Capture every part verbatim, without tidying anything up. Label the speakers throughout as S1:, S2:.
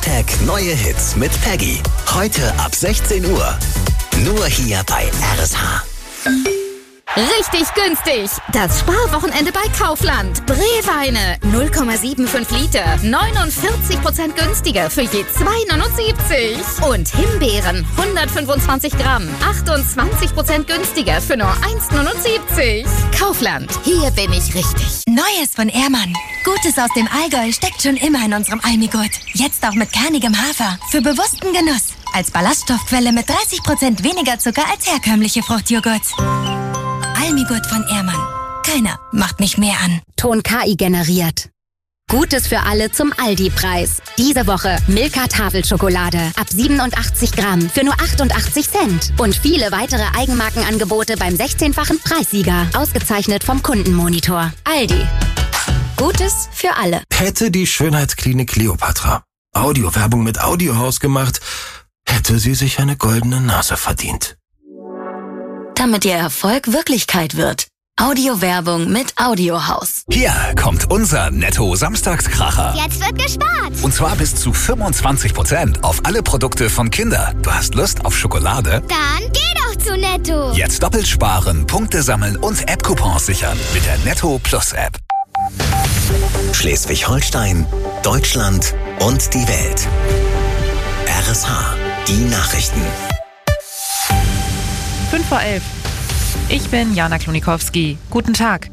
S1: Hashtag Neue Hits mit Peggy. Heute ab sechzehn Uhr. Nur hier bei R S H.
S2: Richtig günstig. Das Sparwochenende bei Kaufland. Breweine null Komma fünfundsiebzig Liter. neunundvierzig Prozent günstiger für je zwei neunundsiebzig. Und Himbeeren hundertfünfundzwanzig Gramm. achtundzwanzig Prozent günstiger für nur eins neunundsiebzig. Kaufland. Hier bin ich richtig.
S3: Neues von Ehrmann. Gutes aus dem Allgäu steckt schon immer in unserem Almigurt. Jetzt auch mit kernigem Hafer. Für bewussten Genuss. Als Ballaststoffquelle mit dreißig Prozent weniger Zucker als herkömmliche Fruchtjoghurts. Almigurt von Ehrmann. Keiner macht mich mehr an.
S4: Ton K I generiert. Gutes für alle zum Aldi-Preis. Diese Woche Milka Tafelschokolade ab siebenundachtzig Gramm für nur achtundachtzig Cent. Und viele weitere Eigenmarkenangebote beim sechzehnfachen Preissieger. Ausgezeichnet vom Kundenmonitor. Aldi. Gutes für alle.
S5: Hätte die Schönheitsklinik Kleopatra Audiowerbung mit Audiohaus gemacht, hätte sie sich eine goldene Nase verdient.
S3: Damit Ihr Erfolg Wirklichkeit wird. Audiowerbung mit Audiohaus.
S1: Hier kommt unser Netto-Samstagskracher.
S6: Jetzt wird gespart.
S1: Und zwar bis zu fünfundzwanzig Prozent auf alle Produkte von Kinder. Du hast Lust auf Schokolade?
S6: Dann geh doch zu Netto.
S1: Jetzt doppelt sparen, Punkte sammeln und App-Coupons sichern mit der Netto Plus App. Schleswig-Holstein, Deutschland und die Welt. R S H, die Nachrichten.
S7: fünf vor elf. Ich bin Jana Klonikowski. Guten Tag.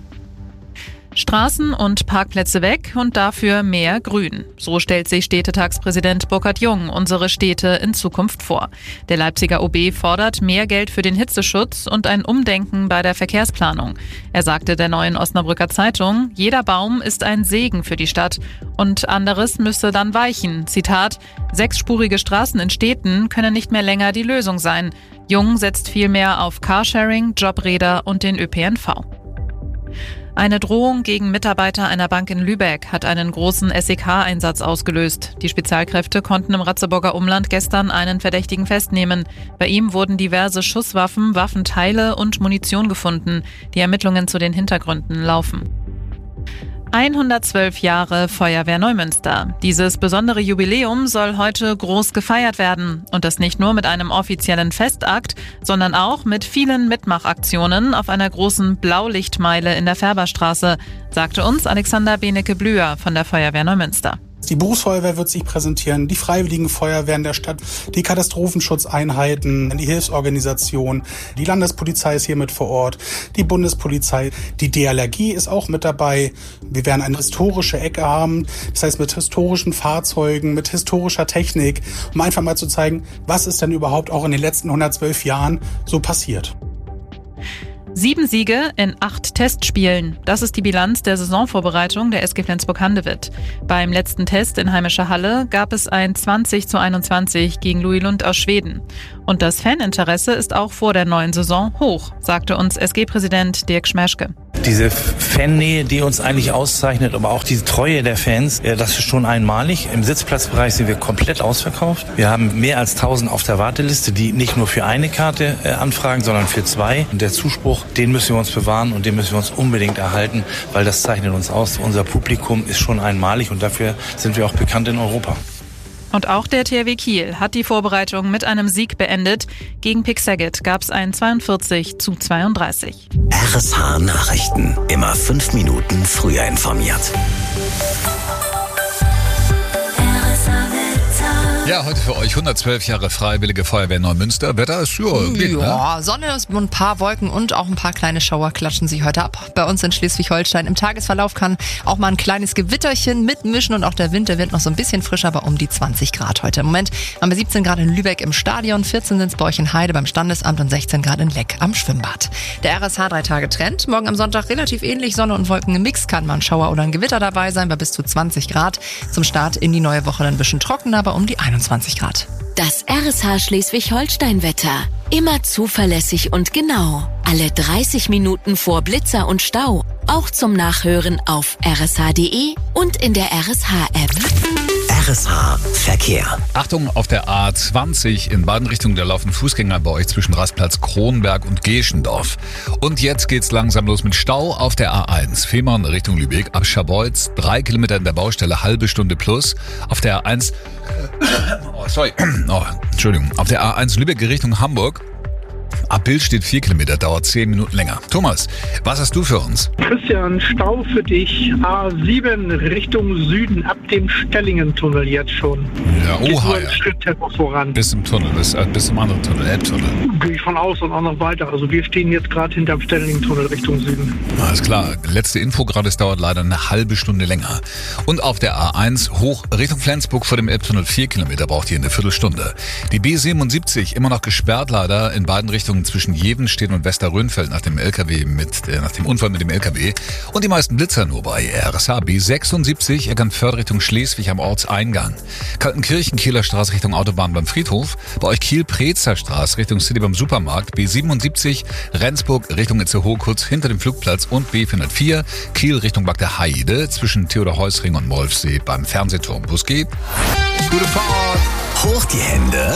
S7: Straßen und Parkplätze weg und dafür mehr Grün. So stellt sich Städtetagspräsident Burkhard Jung unsere Städte in Zukunft vor. Der Leipziger O B fordert mehr Geld für den Hitzeschutz und ein Umdenken bei der Verkehrsplanung. Er sagte der Neuen Osnabrücker Zeitung, jeder Baum ist ein Segen für die Stadt und anderes müsse dann weichen. Zitat, sechsspurige Straßen in Städten können nicht mehr länger die Lösung sein. Jung setzt vielmehr auf Carsharing, Jobräder und den Ö P N V. Eine Drohung gegen Mitarbeiter einer Bank in Lübeck hat einen großen S E K-Einsatz ausgelöst. Die Spezialkräfte konnten im Ratzeburger Umland gestern einen Verdächtigen festnehmen. Bei ihm wurden diverse Schusswaffen, Waffenteile und Munition gefunden. Die Ermittlungen zu den Hintergründen laufen. hundertzwölf Jahre Feuerwehr Neumünster. Dieses besondere Jubiläum soll heute groß gefeiert werden. Und das nicht nur mit einem offiziellen Festakt, sondern auch mit vielen Mitmachaktionen auf einer großen Blaulichtmeile in der Färberstraße, sagte uns Alexander Benecke-Blüher von der Feuerwehr Neumünster.
S8: Die Berufsfeuerwehr wird sich präsentieren, die Freiwilligen Feuerwehren der Stadt, die Katastrophenschutzeinheiten, die Hilfsorganisation, die Landespolizei ist hier mit vor Ort, die Bundespolizei, die D L R G ist auch mit dabei. Wir werden eine historische Ecke haben, das heißt mit historischen Fahrzeugen, mit historischer Technik, um einfach mal zu zeigen, was ist denn überhaupt auch in den letzten hundertzwölf Jahren so passiert.
S7: Sieben Siege in acht Testspielen. Das ist die Bilanz der Saisonvorbereitung der S G Flensburg-Handewitt. Beim letzten Test in heimischer Halle gab es ein zwanzig zu einundzwanzig gegen Louis Lund aus Schweden. Und das Faninteresse ist auch vor der neuen Saison hoch, sagte uns S G-Präsident Dirk Schmerschke.
S9: Diese Fannähe, die uns eigentlich auszeichnet, aber auch diese Treue der Fans, das ist schon einmalig. Im Sitzplatzbereich sind wir komplett ausverkauft. Wir haben mehr als tausend auf der Warteliste, die nicht nur für eine Karte anfragen, sondern für zwei. Und der Zuspruch, den müssen wir uns bewahren und den müssen wir uns unbedingt erhalten, weil das zeichnet uns aus. Unser Publikum ist schon einmalig und dafür sind wir auch bekannt in Europa.
S7: Und auch der T H W Kiel hat die Vorbereitung mit einem Sieg beendet. Gegen Pick Saget gab es ein zweiundvierzig zu zweiunddreißig.
S1: R S H Nachrichten. Immer fünf Minuten früher informiert.
S10: Ja, heute für euch hundertzwölf Jahre Freiwillige Feuerwehr Neumünster. Wetter ist, ja, geht,
S11: ja,
S10: ne?
S11: Sonne und ein paar Wolken und auch ein paar kleine Schauer klatschen sich heute ab. Bei uns in Schleswig-Holstein im Tagesverlauf kann auch mal ein kleines Gewitterchen mitmischen und auch der Wind, der wird noch so ein bisschen frischer, aber um die zwanzig Grad heute. Im Moment haben wir siebzehn Grad in Lübeck im Stadion, vierzehn sind es bei euch in Heide beim Standesamt und sechzehn Grad in Leck am Schwimmbad. Der R S H drei Tage Trend. Morgen am Sonntag relativ ähnlich, Sonne und Wolken im Mix, kann mal ein Schauer oder ein Gewitter dabei sein bei bis zu zwanzig Grad. Zum Start in die neue Woche dann ein bisschen trockener, aber um die einundzwanzig Grad.
S4: Das R S H Schleswig-Holstein-Wetter. Immer zuverlässig und genau. Alle dreißig Minuten vor Blitzer und Stau. Auch zum Nachhören auf r s h punkt d e und in der R S H-App.
S1: R S H Verkehr.
S10: Achtung, auf der A zwanzig in beiden Richtungen, da laufen Fußgänger bei euch zwischen Rastplatz Kronberg und Geschendorf. Und jetzt geht's langsam los mit Stau auf der A eins. Fehmarn Richtung Lübeck, ab Scharbeutz, drei Kilometer in der Baustelle, halbe Stunde plus. Auf der A eins, oh, sorry, oh, Entschuldigung, auf der A eins Lübeck Richtung Hamburg. Ab Bild steht vier Kilometer, dauert zehn Minuten länger. Thomas, was hast du für uns?
S12: Christian, Stau für dich. A sieben Richtung Süden, ab dem Stellingen-Tunnel jetzt schon.
S10: Ja, oha, ja.
S12: Schritttempo voran.
S10: Bis zum Tunnel, bis, äh, bis zum anderen Tunnel, Elbtunnel.
S12: Gehe ich von aus und auch noch weiter. Also wir stehen jetzt gerade hinter dem Stellingen-Tunnel Richtung Süden.
S10: Alles klar. Letzte Info gerade, es dauert leider eine halbe Stunde länger. Und auf der A eins hoch Richtung Flensburg vor dem Elbtunnel vier Kilometer, braucht ihr eine Viertelstunde. Die B siebenundsiebzig immer noch gesperrt leider in beiden Richtungen zwischen Jevenstedt und Westerrönfeld nach dem L K W mit, äh, nach dem Unfall mit dem L K W. Und die meisten Blitzer nur bei R S H. B sechsundsiebzig Eckernförde Richtung Schleswig am Ortseingang. Kaltenkirchen, Kieler Straße Richtung Autobahn beim Friedhof. Bei euch Kiel-Prezer Straße Richtung City beim Supermarkt. B siebenundsiebzig Rendsburg Richtung Itzehoe kurz hinter dem Flugplatz. Und B vierhundertvier Kiel Richtung Bad der Heide zwischen Theodor-Heuss-Ring und Molfsee beim Fernsehturm. Bus geht. Gute Fahrt.
S1: Hoch die Hände.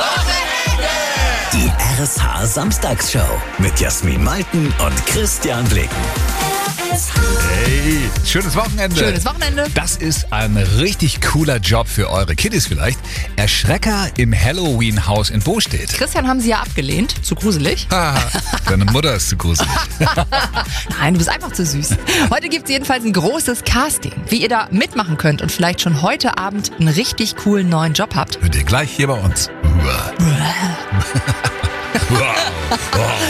S1: Die R S H Samstagsshow mit Jasmin Malten und Christian Blicken.
S10: Hey, schönes Wochenende.
S11: Schönes Wochenende.
S10: Das ist ein richtig cooler Job für eure Kiddies vielleicht. Erschrecker im Halloween-Haus in Bostedt.
S11: Christian haben sie ja abgelehnt. Zu gruselig.
S10: Deine Mutter ist zu gruselig.
S11: Nein, du bist einfach zu süß. Heute gibt es jedenfalls ein großes Casting. Wie ihr da mitmachen könnt und vielleicht schon heute Abend einen richtig coolen neuen Job habt.
S10: Hört ihr gleich hier bei uns.